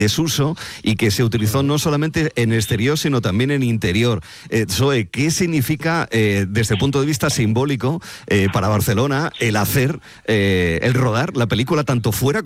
desuso y que se utilizó no solamente en exterior sino también en interior. Zoe, ¿qué significa desde el punto de vista simbólico para Barcelona el rodar la película tanto fuera